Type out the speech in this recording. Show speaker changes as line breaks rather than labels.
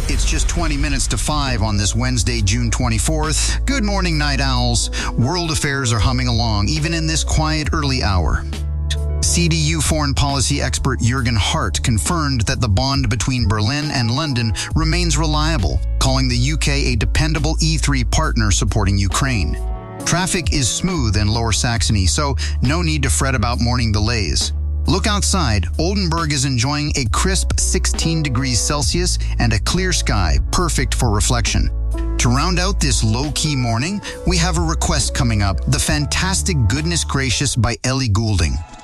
It's just 20 minutes to 5 on this Wednesday, June 24th. Good morning, night owls. World affairs are humming along, even in this quiet early hour. CDU foreign policy expert Jürgen Hart confirmed that the bond between Berlin and London remains reliable, calling the UK a dependable E3 partner supporting Ukraine. Traffic is smooth in Lower Saxony, so no need to fret about morning delays. Look outside. Oldenburg is enjoying a crisp 16 degrees Celsius and a clear sky, perfect for reflection. To round out this low-key morning, we have a request coming up, The Fantastic Goodness Gracious by Ellie Goulding.